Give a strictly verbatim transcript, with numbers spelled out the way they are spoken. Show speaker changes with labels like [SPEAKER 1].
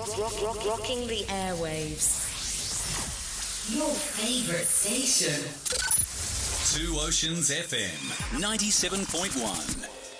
[SPEAKER 1] rock, rock, rock, rocking the airwaves. Your favorite station.
[SPEAKER 2] Two Oceans F M, ninety-seven point one.